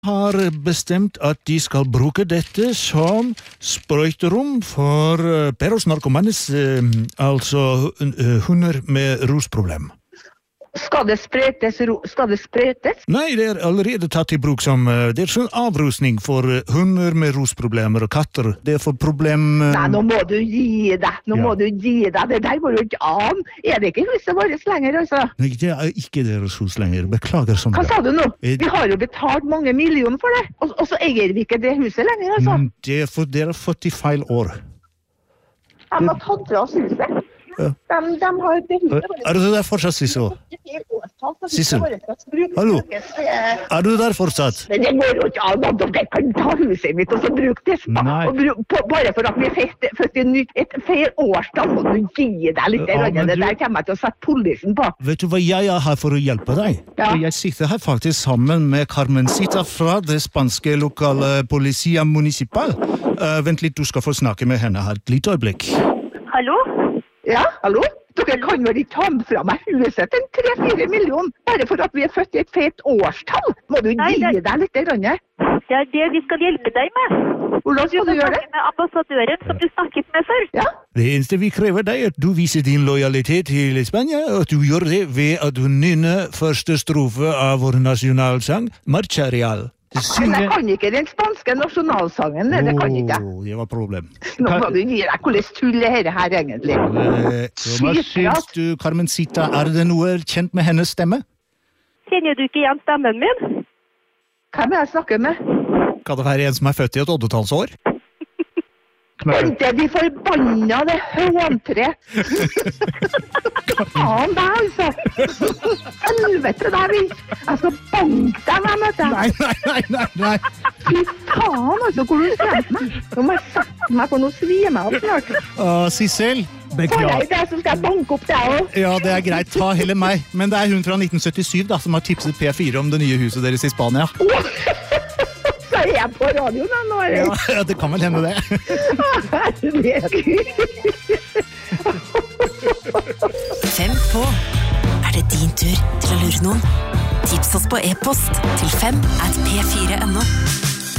har bestemt at de skal bruke dette som sprøyterom for Peros narkomanes, altså hunder med rusproblem. Skal det sprøytes? Nei, det allerede tatt i bruk som det sånn avrusning for hunder med rusproblemer og katter. Det for problem... Nei, nå må du gi deg. Det der går jo ikke an. Det ikke huset vårt lenger, altså? Nei, det ikke deres hus lenger. Beklager som Hva sa du nå? Vi har jo betalt mange millioner for det, og så eier vi ikke det huset lenger, altså. Det for dere fått i feil år. De har tatt fra oss huset. De har det huset. Er du der fortsatt, Sissel? Sissel? Hallo? Er du der fortsatt? Men det går jo ikke an at dere kan ta huset mitt og så bruke det bare for at vi er født i et feil årstall, må du gi deg litt. Det der kommer jeg til å sette polisen på. Vet du hva jeg er her for å hjelpe deg? Ja. Jeg sitter her faktisk sammen med Carmencita fra det spanske lokale Policia Municipal. Vent litt, du skal få snakke med henne her et lite øyeblikk. Hallo? Ja, hallo? Dere kan vel ikke ta fra meg huset til 3-4 millioner, bare for at vi er født i et feit årstall? Må du gi deg litt, Ranje? Det er det vi skal hjelpe deg med. Hvordan skal du gjøre det? Med ambassadøren som du snakket med før. Ja? Det eneste vi krever deg er at du viser din lojalitet til Spania, og at du gjør det ved at du nynner første strofe av vår nasjonalsang, Marcha Real. Men jeg kan ikke den spanske nasjonalsangen, det kan ikke. Det var problem. Nå må du gi deg, hvordan tull er det her egentlig? Hva synes du, Carmencita, er det noe kjent med hennes stemme? Kjenner du ikke igjen stemmen min? Hvem er jeg snakker med? Kan det være en som er født i et 8-tallsår? Det de forbanna det håntre. Faen deg, altså. Helvete deg, jeg skal banke deg, hva med deg? Nei. Fy faen, altså, hvor du skremte meg. Nå må jeg sette meg på noe svime av snart. Sissel, For deg, det så skal jeg banke opp deg også. Ja, det er greit, ta heller meg. Men det er hun fra 1977 da, som har tipset P4 om det nye huset deres i Spania. Så er jeg på radioen nå, eller? Ja, det kan vel hende det. Fem på. Er det din tur til å lure noen? Tips oss på e-post til 5@p4.no.